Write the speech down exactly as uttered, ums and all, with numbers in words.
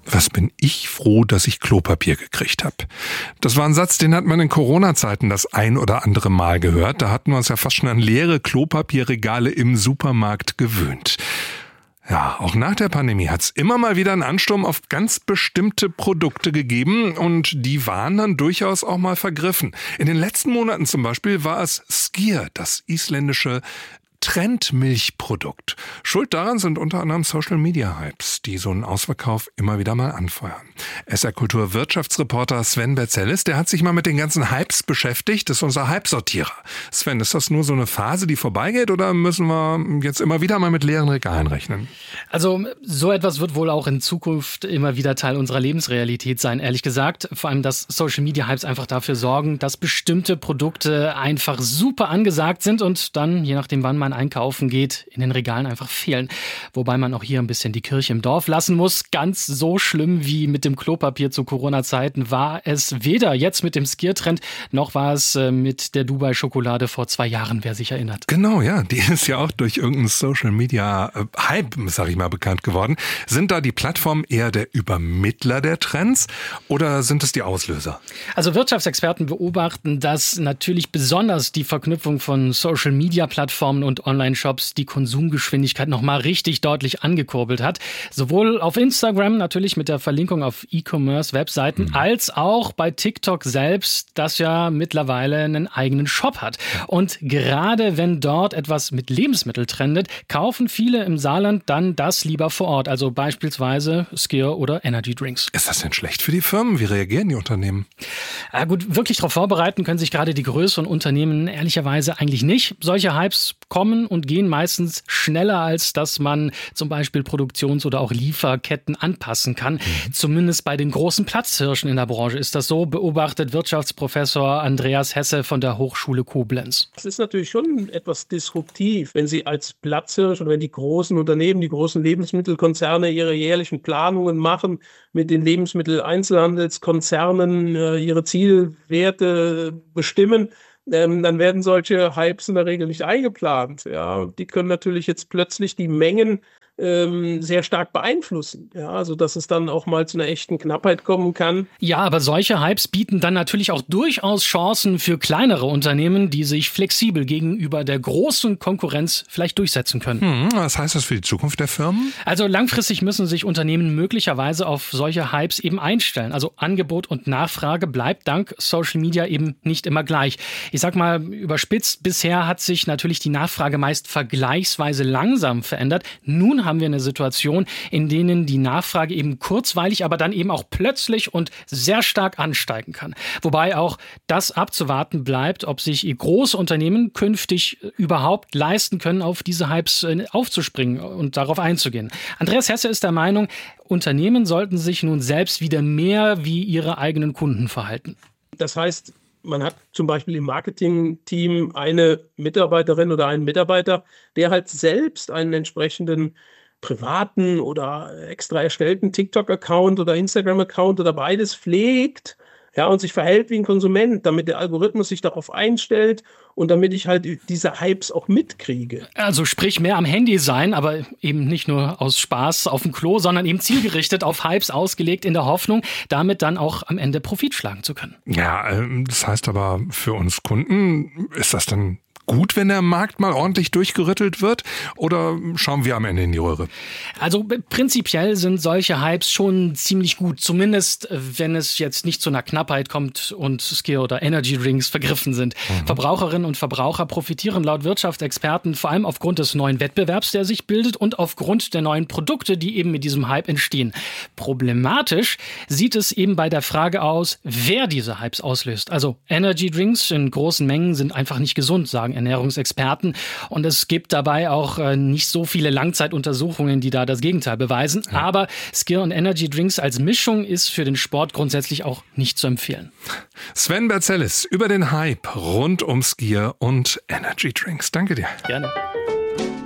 Was bin ich froh, dass ich Klopapier gekriegt habe. Das war ein Satz, den hat man in Corona-Zeiten das ein oder andere Mal gehört. Da hatten wir uns ja fast schon an leere Klopapierregale im Supermarkt gewöhnt. Ja, auch nach der Pandemie hat es immer mal wieder einen Ansturm auf ganz bestimmte Produkte gegeben und die waren dann durchaus auch mal vergriffen. In den letzten Monaten zum Beispiel war es Skyr, das isländische Trendmilchprodukt. Schuld daran sind unter anderem Social-Media-Hypes, die so einen Ausverkauf immer wieder mal anfeuern. S R-Kultur-Wirtschaftsreporter Sven Betzelis, der hat sich mal mit den ganzen Hypes beschäftigt. Das ist unser Hype-Sortierer. Sven, ist das nur so eine Phase, die vorbeigeht oder müssen wir jetzt immer wieder mal mit leeren Regalen rechnen? Also so etwas wird wohl auch in Zukunft immer wieder Teil unserer Lebensrealität sein, ehrlich gesagt. Vor allem, dass Social-Media-Hypes einfach dafür sorgen, dass bestimmte Produkte einfach super angesagt sind und dann, je nachdem wann man einkaufen geht, in den Regalen einfach fehlen. Wobei man auch hier ein bisschen die Kirche im Dorf lassen muss. Ganz so schlimm wie mit dem Klopapier zu Corona-Zeiten war es weder jetzt mit dem Skyr-Trend, noch war es mit der Dubai-Schokolade vor zwei Jahren, wer sich erinnert. Genau, ja. Die ist ja auch durch irgendeinen Social-Media-Hype, sag ich mal, bekannt geworden. Sind da die Plattformen eher der Übermittler der Trends oder sind es die Auslöser? Also Wirtschaftsexperten beobachten, dass natürlich besonders die Verknüpfung von Social-Media-Plattformen und Online-Shops die Konsumgeschwindigkeit nochmal richtig deutlich angekurbelt hat. Sowohl auf Instagram, natürlich mit der Verlinkung auf E-Commerce-Webseiten, mhm. als auch bei TikTok selbst, das ja mittlerweile einen eigenen Shop hat. Und gerade wenn dort etwas mit Lebensmitteln trendet, kaufen viele im Saarland dann das lieber vor Ort. Also beispielsweise Skyr oder Energy Drinks. Ist das denn schlecht für die Firmen? Wie reagieren die Unternehmen? Ja, gut, wirklich darauf vorbereiten können sich gerade die größeren Unternehmen ehrlicherweise eigentlich nicht. Solche Hypes kommen und gehen meistens schneller, als dass man zum Beispiel Produktions- oder auch Lieferketten anpassen kann. Mhm. Zumindest bei den großen Platzhirschen in der Branche ist das so, beobachtet Wirtschaftsprofessor Andreas Hesse von der Hochschule Koblenz. Das ist natürlich schon etwas disruptiv, wenn Sie als Platzhirsch oder wenn die großen Unternehmen, die großen Lebensmittelkonzerne ihre jährlichen Planungen machen, mit den Lebensmitteleinzelhandelskonzernen ihre Zielwerte bestimmen. Ähm, dann werden solche Hypes in der Regel nicht eingeplant. Ja, die können natürlich jetzt plötzlich die Mengen ähm, sehr stark beeinflussen. Ja, also dass es dann auch mal zu einer echten Knappheit kommen kann. Ja, aber solche Hypes bieten dann natürlich auch durchaus Chancen für kleinere Unternehmen, die sich flexibel gegenüber der großen Konkurrenz vielleicht durchsetzen können. Hm, was heißt das für die Zukunft der Firmen? Also langfristig müssen sich Unternehmen möglicherweise auf solche Hypes eben einstellen. Also Angebot und Nachfrage bleibt dank Social Media eben nicht immer gleich. Ich sag mal überspitzt, bisher hat sich natürlich die Nachfrage meist vergleichsweise langsam verändert. Nun haben wir eine Situation, in denen die Nachfrage eben kurzweilig, aber dann eben auch plötzlich und sehr stark ansteigen kann. Wobei auch das abzuwarten bleibt, ob sich große Unternehmen künftig überhaupt leisten können, auf diese Hypes aufzuspringen und darauf einzugehen. Andreas Hesse ist der Meinung, Unternehmen sollten sich nun selbst wieder mehr wie ihre eigenen Kunden verhalten. Das heißt, man hat zum Beispiel im Marketing-Team eine Mitarbeiterin oder einen Mitarbeiter, der halt selbst einen entsprechenden privaten oder extra erstellten TikTok-Account oder Instagram-Account oder beides pflegt, ja, und sich verhält wie ein Konsument, damit der Algorithmus sich darauf einstellt und damit ich halt diese Hypes auch mitkriege. Also sprich mehr am Handy sein, aber eben nicht nur aus Spaß auf dem Klo, sondern eben zielgerichtet auf Hypes ausgelegt in der Hoffnung, damit dann auch am Ende Profit schlagen zu können. Ja, das heißt aber für uns Kunden, ist das dann gut, wenn der Markt mal ordentlich durchgerüttelt wird? Oder schauen wir am Ende in die Röhre? Also prinzipiell sind solche Hypes schon ziemlich gut. Zumindest, wenn es jetzt nicht zu einer Knappheit kommt und Skyr oder Energy Drinks vergriffen sind. Mhm. Verbraucherinnen und Verbraucher profitieren laut Wirtschaftsexperten vor allem aufgrund des neuen Wettbewerbs, der sich bildet und aufgrund der neuen Produkte, die eben mit diesem Hype entstehen. Problematisch sieht es eben bei der Frage aus, wer diese Hypes auslöst. Also Energy Drinks in großen Mengen sind einfach nicht gesund, sagen Ernährungsexperten. Und es gibt dabei auch äh, nicht so viele Langzeituntersuchungen, die da das Gegenteil beweisen. Ja. Aber Skyr und Energy Drinks als Mischung ist für den Sport grundsätzlich auch nicht zu empfehlen. Sven Betzelis über den Hype rund um Skyr und Energy Drinks. Danke dir. Gerne.